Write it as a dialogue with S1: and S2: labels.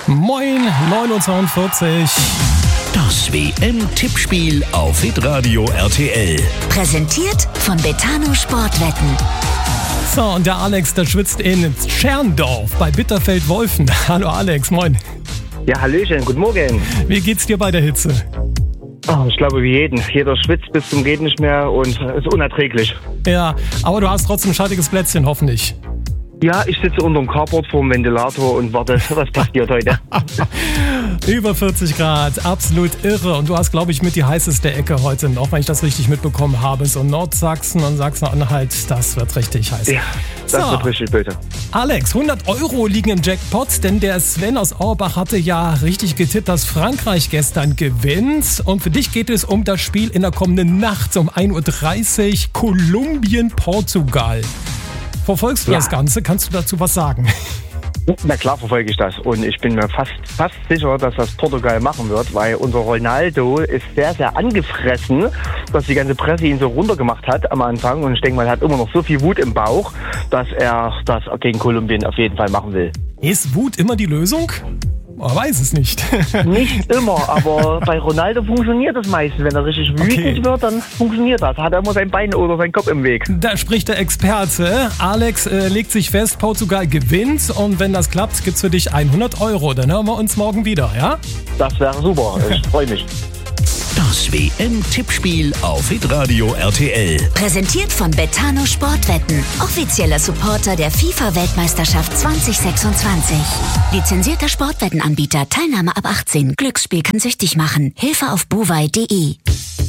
S1: Moin, 9.42 Uhr.
S2: Das WM-Tippspiel auf Hitradio RTL.
S3: Präsentiert von Betano Sportwetten.
S1: So, und der Alex, der schwitzt in Tscherndorf bei Bitterfeld-Wolfen. Hallo Alex, moin.
S4: Ja, hallöchen, guten Morgen.
S1: Wie geht's dir bei der Hitze?
S4: Oh, ich glaube wie jeden. Jeder schwitzt bis zum geht nicht mehr und ist unerträglich.
S1: Ja, aber du hast trotzdem ein schattiges Plätzchen, hoffentlich.
S4: Ja, ich sitze unterm Carport vorm Ventilator und warte, was passiert heute.
S1: Über 40 Grad, absolut irre. Und du hast, glaube ich, mit die heißeste Ecke heute noch, wenn ich das richtig mitbekommen habe. So Nordsachsen und Sachsen-Anhalt, das wird richtig heiß.
S4: Ja, das wird richtig böse.
S1: Alex, 100 Euro liegen im Jackpot, denn der Sven aus Auerbach hatte ja richtig getippt, dass Frankreich gestern gewinnt. Und für dich geht es um das Spiel in der kommenden Nacht um 1.30 Uhr, Kolumbien-Portugal. Verfolgst du das Ganze? Kannst du dazu was sagen?
S4: Na klar verfolge ich das und ich bin mir fast sicher, dass das Portugal machen wird, weil unser Ronaldo ist sehr, sehr angefressen, dass die ganze Presse ihn so runtergemacht hat am Anfang und ich denke mal, er hat immer noch so viel Wut im Bauch, dass er das gegen Kolumbien auf jeden Fall machen will.
S1: Ist Wut immer die Lösung? Man weiß es nicht.
S4: Nicht immer, aber bei Ronaldo funktioniert das meistens. Wenn er richtig wütend wird, dann funktioniert das. Hat er immer sein Bein oder seinen Kopf im Weg.
S1: Da spricht der Experte. Alex legt sich fest, Portugal gewinnt und wenn das klappt, gibt's für dich 100 Euro. Dann hören wir uns morgen wieder, ja?
S4: Das wäre super. Ich freue mich.
S2: Das WM-Tippspiel auf Hitradio RTL.
S3: Präsentiert von Betano Sportwetten. Offizieller Supporter der FIFA-Weltmeisterschaft 2026. Lizenzierter Sportwettenanbieter. Teilnahme ab 18. Glücksspiel kann süchtig machen. Hilfe auf buwei.de.